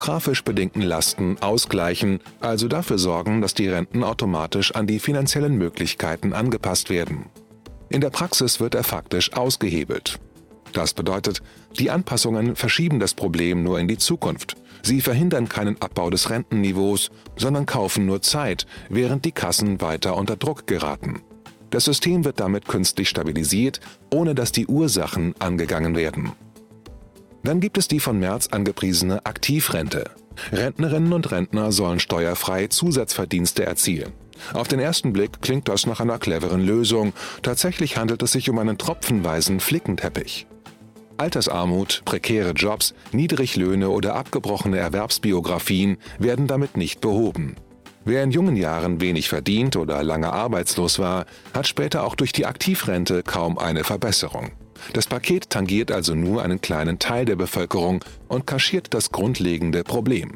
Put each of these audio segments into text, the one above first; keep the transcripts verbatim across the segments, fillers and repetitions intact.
demografisch bedingten Lasten ausgleichen, also dafür sorgen, dass die Renten automatisch an die finanziellen Möglichkeiten angepasst werden. In der Praxis wird er faktisch ausgehebelt. Das bedeutet, die Anpassungen verschieben das Problem nur in die Zukunft. Sie verhindern keinen Abbau des Rentenniveaus, sondern kaufen nur Zeit, während die Kassen weiter unter Druck geraten. Das System wird damit künstlich stabilisiert, ohne dass die Ursachen angegangen werden. Dann gibt es die von Merz angepriesene Aktivrente. Rentnerinnen und Rentner sollen steuerfrei Zusatzverdienste erzielen. Auf den ersten Blick klingt das nach einer cleveren Lösung. Tatsächlich handelt es sich um einen tropfenweisen Flickenteppich. Altersarmut, prekäre Jobs, Niedriglöhne oder abgebrochene Erwerbsbiografien werden damit nicht behoben. Wer in jungen Jahren wenig verdient oder lange arbeitslos war, hat später auch durch die Aktivrente kaum eine Verbesserung. Das Paket tangiert also nur einen kleinen Teil der Bevölkerung und kaschiert das grundlegende Problem.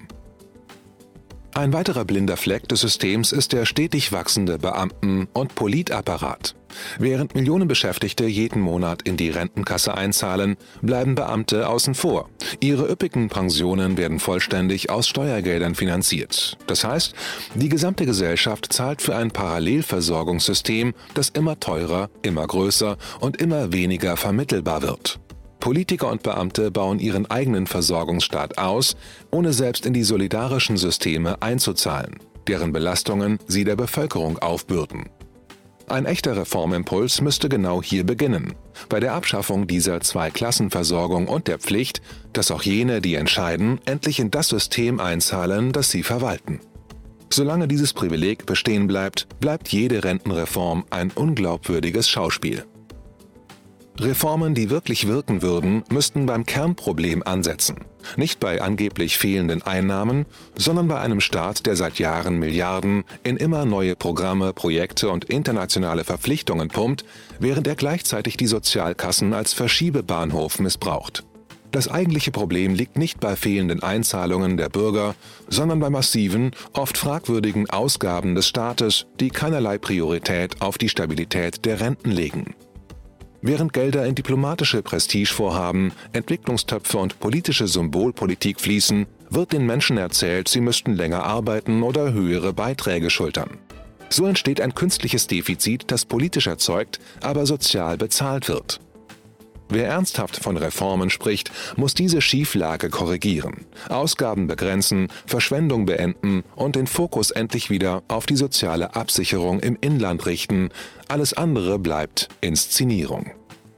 Ein weiterer blinder Fleck des Systems ist der stetig wachsende Beamten- und Politapparat. Während Millionen Beschäftigte jeden Monat in die Rentenkasse einzahlen, bleiben Beamte außen vor. Ihre üppigen Pensionen werden vollständig aus Steuergeldern finanziert. Das heißt, die gesamte Gesellschaft zahlt für ein Parallelversorgungssystem, das immer teurer, immer größer und immer weniger vermittelbar wird. Politiker und Beamte bauen ihren eigenen Versorgungsstaat aus, ohne selbst in die solidarischen Systeme einzuzahlen, deren Belastungen sie der Bevölkerung aufbürden. Ein echter Reformimpuls müsste genau hier beginnen, bei der Abschaffung dieser Zweiklassenversorgung und der Pflicht, dass auch jene, die entscheiden, endlich in das System einzahlen, das sie verwalten. Solange dieses Privileg bestehen bleibt, bleibt jede Rentenreform ein unglaubwürdiges Schauspiel. Reformen, die wirklich wirken würden, müssten beim Kernproblem ansetzen. Nicht bei angeblich fehlenden Einnahmen, sondern bei einem Staat, der seit Jahren Milliarden in immer neue Programme, Projekte und internationale Verpflichtungen pumpt, während er gleichzeitig die Sozialkassen als Verschiebebahnhof missbraucht. Das eigentliche Problem liegt nicht bei fehlenden Einzahlungen der Bürger, sondern bei massiven, oft fragwürdigen Ausgaben des Staates, die keinerlei Priorität auf die Stabilität der Renten legen. Während Gelder in diplomatische Prestigevorhaben, Entwicklungstöpfe und politische Symbolpolitik fließen, wird den Menschen erzählt, sie müssten länger arbeiten oder höhere Beiträge schultern. So entsteht ein künstliches Defizit, das politisch erzeugt, aber sozial bezahlt wird. Wer ernsthaft von Reformen spricht, muss diese Schieflage korrigieren, Ausgaben begrenzen, Verschwendung beenden und den Fokus endlich wieder auf die soziale Absicherung im Inland richten. Alles andere bleibt Inszenierung.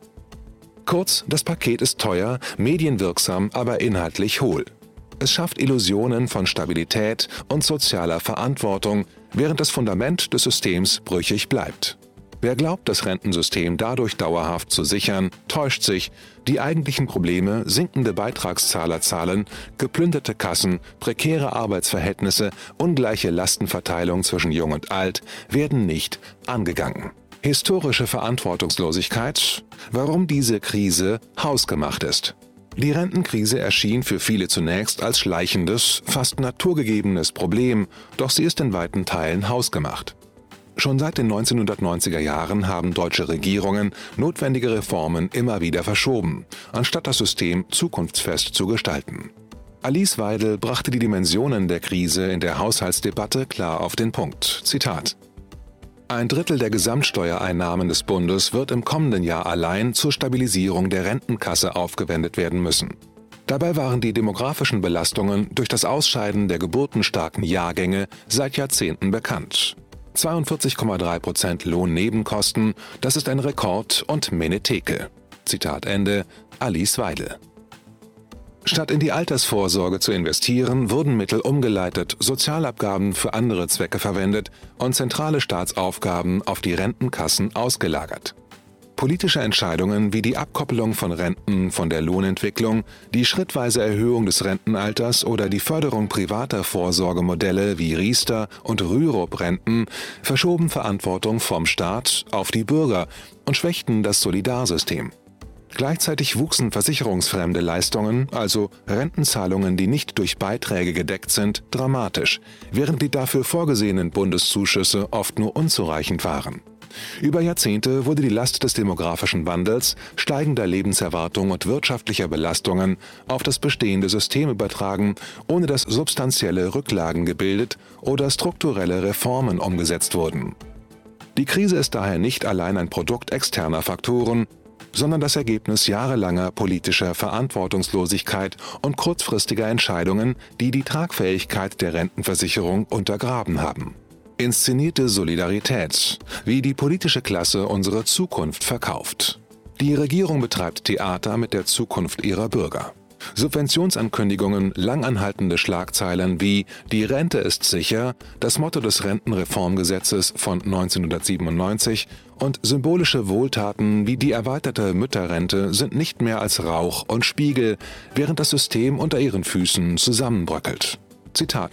Kurz, das Paket ist teuer, medienwirksam, aber inhaltlich hohl. Es schafft Illusionen von Stabilität und sozialer Verantwortung, während das Fundament des Systems brüchig bleibt. Wer glaubt, das Rentensystem dadurch dauerhaft zu sichern, täuscht sich. Die eigentlichen Probleme, sinkende Beitragszahlerzahlen, geplünderte Kassen, prekäre Arbeitsverhältnisse, ungleiche Lastenverteilung zwischen Jung und Alt, werden nicht angegangen. Historische Verantwortungslosigkeit, warum diese Krise hausgemacht ist. Die Rentenkrise erschien für viele zunächst als schleichendes, fast naturgegebenes Problem, doch sie ist in weiten Teilen hausgemacht. Schon seit den neunzehnhundertneunziger Jahren haben deutsche Regierungen notwendige Reformen immer wieder verschoben, anstatt das System zukunftsfest zu gestalten. Alice Weidel brachte die Dimensionen der Krise in der Haushaltsdebatte klar auf den Punkt. Zitat: Ein Drittel der Gesamtsteuereinnahmen des Bundes wird im kommenden Jahr allein zur Stabilisierung der Rentenkasse aufgewendet werden müssen. Dabei waren die demografischen Belastungen durch das Ausscheiden der geburtenstarken Jahrgänge seit Jahrzehnten bekannt. zweiundvierzig Komma drei Prozent Lohnnebenkosten, das ist ein Rekord und Menetheke. Zitat Ende, Alice Weidel. Statt in die Altersvorsorge zu investieren, wurden Mittel umgeleitet, Sozialabgaben für andere Zwecke verwendet und zentrale Staatsaufgaben auf die Rentenkassen ausgelagert. Politische Entscheidungen wie die Abkoppelung von Renten von der Lohnentwicklung, die schrittweise Erhöhung des Rentenalters oder die Förderung privater Vorsorgemodelle wie Riester- und Rürup-Renten verschoben Verantwortung vom Staat auf die Bürger und schwächten das Solidarsystem. Gleichzeitig wuchsen versicherungsfremde Leistungen, also Rentenzahlungen, die nicht durch Beiträge gedeckt sind, dramatisch, während die dafür vorgesehenen Bundeszuschüsse oft nur unzureichend waren. Über Jahrzehnte wurde die Last des demografischen Wandels, steigender Lebenserwartung und wirtschaftlicher Belastungen auf das bestehende System übertragen, ohne dass substanzielle Rücklagen gebildet oder strukturelle Reformen umgesetzt wurden. Die Krise ist daher nicht allein ein Produkt externer Faktoren, sondern das Ergebnis jahrelanger politischer Verantwortungslosigkeit und kurzfristiger Entscheidungen, die die Tragfähigkeit der Rentenversicherung untergraben haben. Inszenierte Solidarität, wie die politische Klasse unsere Zukunft verkauft. Die Regierung betreibt Theater mit der Zukunft ihrer Bürger. Subventionsankündigungen, langanhaltende Schlagzeilen wie »Die Rente ist sicher«, das Motto des Rentenreformgesetzes von neunzehnhundertsiebenundneunzig, und symbolische Wohltaten wie die erweiterte Mütterrente sind nicht mehr als Rauch und Spiegel, während das System unter ihren Füßen zusammenbröckelt. Zitat: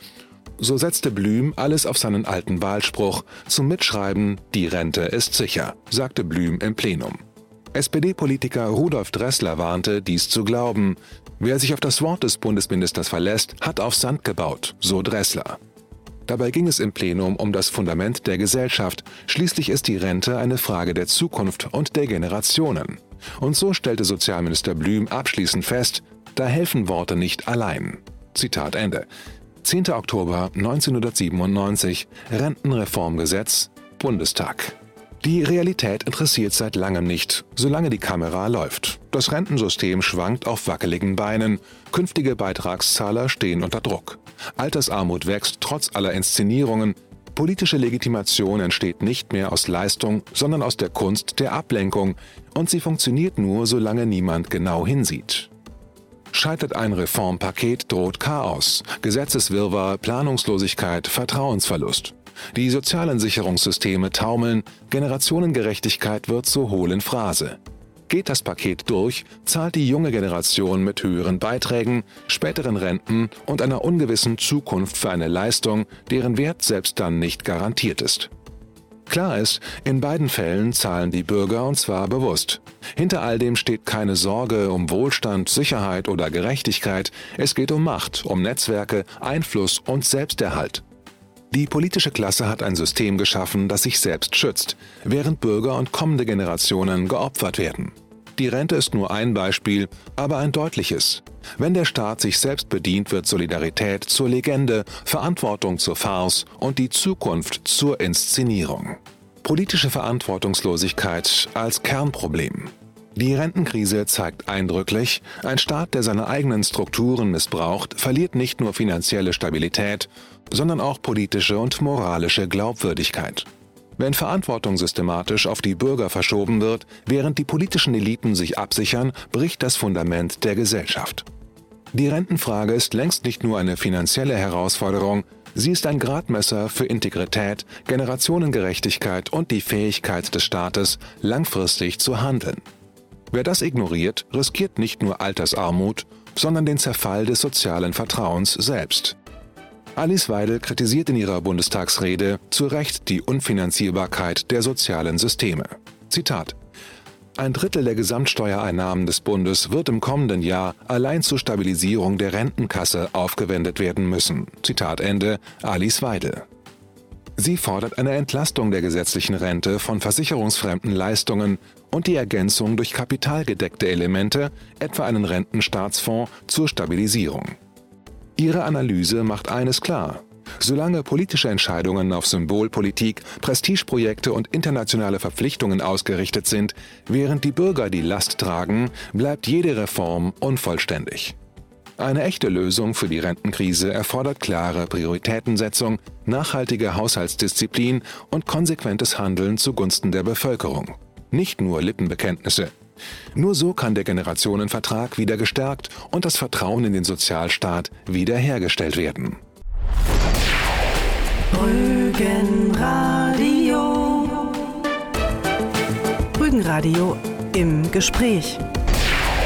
So setzte Blüm alles auf seinen alten Wahlspruch zum Mitschreiben »Die Rente ist sicher«, sagte Blüm im Plenum. S P D-Politiker Rudolf Dressler warnte, dies zu glauben. Wer sich auf das Wort des Bundesministers verlässt, hat auf Sand gebaut, so Dressler. Dabei ging es im Plenum um das Fundament der Gesellschaft. Schließlich ist die Rente eine Frage der Zukunft und der Generationen. Und so stellte Sozialminister Blüm abschließend fest, da helfen Worte nicht allein. Zitat Ende. zehnter Oktober neunzehnhundertsiebenundneunzig, Rentenreformgesetz, Bundestag. Die Realität interessiert seit langem nicht, solange die Kamera läuft. Das Rentensystem schwankt auf wackeligen Beinen, künftige Beitragszahler stehen unter Druck. Altersarmut wächst trotz aller Inszenierungen, politische Legitimation entsteht nicht mehr aus Leistung, sondern aus der Kunst der Ablenkung, und sie funktioniert nur, solange niemand genau hinsieht. Scheitert ein Reformpaket, droht Chaos, Gesetzeswirrwarr, Planungslosigkeit, Vertrauensverlust. Die sozialen Sicherungssysteme taumeln, Generationengerechtigkeit wird zur hohlen Phrase. Geht das Paket durch, zahlt die junge Generation mit höheren Beiträgen, späteren Renten und einer ungewissen Zukunft für eine Leistung, deren Wert selbst dann nicht garantiert ist. Klar ist, in beiden Fällen zahlen die Bürger, und zwar bewusst. Hinter all dem steht keine Sorge um Wohlstand, Sicherheit oder Gerechtigkeit, es geht um Macht, um Netzwerke, Einfluss und Selbsterhalt. Die politische Klasse hat ein System geschaffen, das sich selbst schützt, während Bürger und kommende Generationen geopfert werden. Die Rente ist nur ein Beispiel, aber ein deutliches. Wenn der Staat sich selbst bedient, wird Solidarität zur Legende, Verantwortung zur Farce und die Zukunft zur Inszenierung. Politische Verantwortungslosigkeit als Kernproblem. Die Rentenkrise zeigt eindrücklich, ein Staat, der seine eigenen Strukturen missbraucht, verliert nicht nur finanzielle Stabilität, sondern auch politische und moralische Glaubwürdigkeit. Wenn Verantwortung systematisch auf die Bürger verschoben wird, während die politischen Eliten sich absichern, bricht das Fundament der Gesellschaft. Die Rentenfrage ist längst nicht nur eine finanzielle Herausforderung, sie ist ein Gradmesser für Integrität, Generationengerechtigkeit und die Fähigkeit des Staates, langfristig zu handeln. Wer das ignoriert, riskiert nicht nur Altersarmut, sondern den Zerfall des sozialen Vertrauens selbst. Alice Weidel kritisiert in ihrer Bundestagsrede zu Recht die Unfinanzierbarkeit der sozialen Systeme. Zitat: Ein Drittel der Gesamtsteuereinnahmen des Bundes wird im kommenden Jahr allein zur Stabilisierung der Rentenkasse aufgewendet werden müssen. Zitat Ende, Alice Weidel. Sie fordert eine Entlastung der gesetzlichen Rente von versicherungsfremden Leistungen und die Ergänzung durch kapitalgedeckte Elemente, etwa einen Rentenstaatsfonds, zur Stabilisierung. Ihre Analyse macht eines klar: Solange politische Entscheidungen auf Symbolpolitik, Prestigeprojekte und internationale Verpflichtungen ausgerichtet sind, während die Bürger die Last tragen, bleibt jede Reform unvollständig. Eine echte Lösung für die Rentenkrise erfordert klare Prioritätensetzung, nachhaltige Haushaltsdisziplin und konsequentes Handeln zugunsten der Bevölkerung. Nicht nur Lippenbekenntnisse. Nur so kann der Generationenvertrag wieder gestärkt und das Vertrauen in den Sozialstaat wiederhergestellt werden. Rügenradio. Rügenradio im Gespräch.